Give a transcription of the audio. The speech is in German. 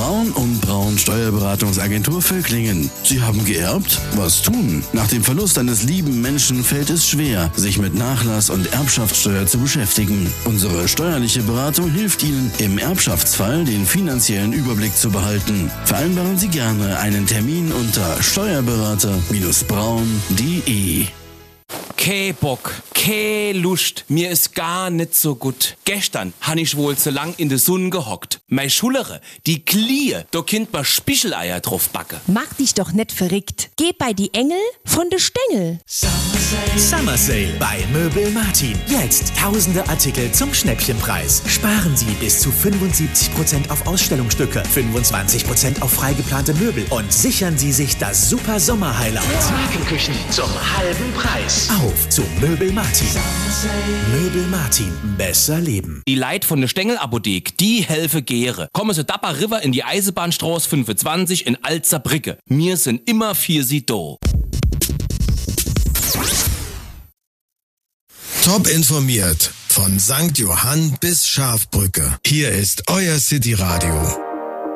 Braun und Braun Steuerberatungsagentur Völklingen. Sie haben geerbt? Was tun? Nach dem Verlust eines lieben Menschen fällt es schwer, sich mit Nachlass und Erbschaftssteuer zu beschäftigen. Unsere steuerliche Beratung hilft Ihnen, im Erbschaftsfall den finanziellen Überblick zu behalten. Vereinbaren Sie gerne einen Termin unter steuerberater-braun.de. Kei Bock, kei Lust, mir ist gar nicht so gut. Gestern han ich wohl zu lang in der Sonne gehockt. Mei Schulere, die Klie, da kind ma Spicheleier drauf backe. Mach dich doch nicht verrückt. Geh bei die Engel von de Stengel. Summer Sale bei Möbel Martin. Jetzt tausende Artikel zum Schnäppchenpreis. Sparen Sie bis zu 75% auf Ausstellungsstücke, 25% auf freigeplante Möbel und sichern Sie sich das super Sommer-Highlight. Markenküchen zum halben Preis. Auf zu Möbel Martin. Möbel Martin. Besser leben. Die Leit von der Stengel-Apothek, die helfe gäre. Kommen Sie Dapper River in die Eisenbahnstraße 25 in Alzerbrücke. Wir sind immer für Sie da. Top informiert. Von St. Johann bis Schafbrücke. Hier ist euer City Radio.